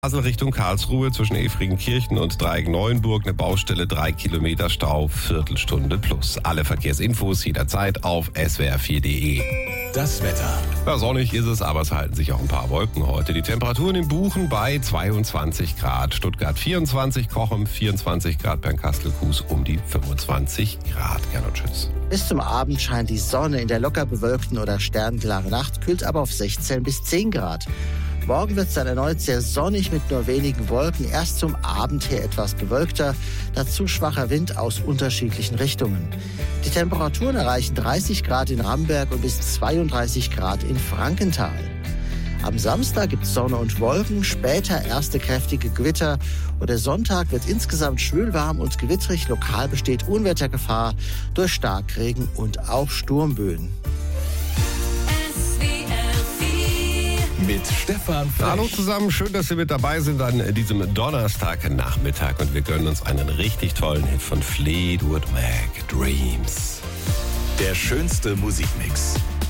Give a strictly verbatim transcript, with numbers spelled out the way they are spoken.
Basel Richtung Karlsruhe zwischen Efringenkirchen und Dreieck-Neuenburg eine Baustelle, drei Kilometer Stau, Viertelstunde plus. Alle Verkehrsinfos jederzeit auf s w r vier punkt d e. Das Wetter. Ja, sonnig ist es, aber es halten sich auch ein paar Wolken heute. Die Temperaturen in Buchen bei zweiundzwanzig Grad, Stuttgart vierundzwanzig, Cochem vierundzwanzig Grad, Bernkastel-Kues um die fünfundzwanzig Grad. Gernot Schütz. Bis zum Abend scheint die Sonne. In der locker bewölkten oder sternklaren Nacht kühlt aber auf sechzehn bis zehn Grad. Morgen wird es dann erneut sehr sonnig mit nur wenigen Wolken. Erst zum Abend her etwas bewölkter, dazu schwacher Wind aus unterschiedlichen Richtungen. Die Temperaturen erreichen dreißig Grad in Ramberg und bis zweiunddreißig Grad in Frankenthal. Am Samstag gibt es Sonne und Wolken, später erste kräftige Gewitter und der Sonntag wird insgesamt schwül warm und gewittrig. Lokal besteht Unwettergefahr durch Starkregen und auch Sturmböen. Mit Stefan Frech. Hallo zusammen, schön, dass Sie mit dabei sind an diesem Donnerstagnachmittag und wir gönnen uns einen richtig tollen Hit von Fleetwood Mac, Dreams. Der schönste Musikmix